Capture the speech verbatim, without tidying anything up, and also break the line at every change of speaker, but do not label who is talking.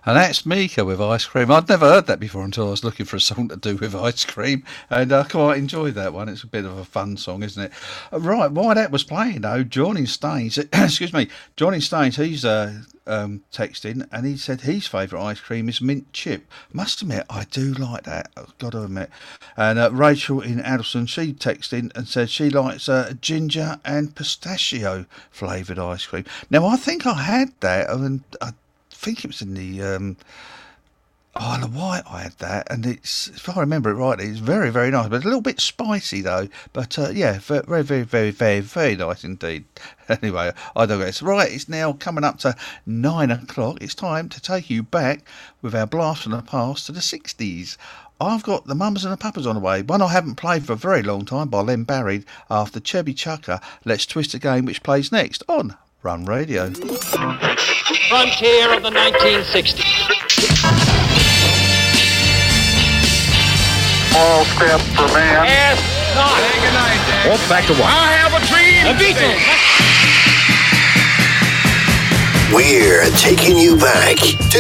And that's Mika with Ice Cream. I'd never heard that before until I was looking for a song to do with ice cream, and I quite enjoyed that one. It's a bit of a fun song, isn't it? Right, while that was playing, though, Johnny Staines, excuse me, Johnny Staines, he's uh, um, texting, and he said his favourite ice cream is mint chip. Must admit, I do like that, I've got to admit. And uh, Rachel in Addleston, she texted and said she likes uh, ginger and pistachio flavoured ice cream. Now, I think I had that, and I think it was in the um, Isle of Wight I had that, and it's, if I remember it rightly, it's very, very nice, but a little bit spicy though, but uh, yeah, very, very, very, very, very nice indeed. Anyway, I don't know. It's right, it's now coming up to nine o'clock. It's time to take you back with our blast from the past to the sixties. I've got the Mamas and the Papas on the way, one I haven't played for a very long time by Len Barry, after Chubby Chucker, Let's Twist the Game, which plays next on Run Radio.
Frontier of the nineteen sixties.
All step for man.
Ask not.
Hey, good night, Dad.
Walk back to one.
I have a dream. The Beatles.
We're taking you back to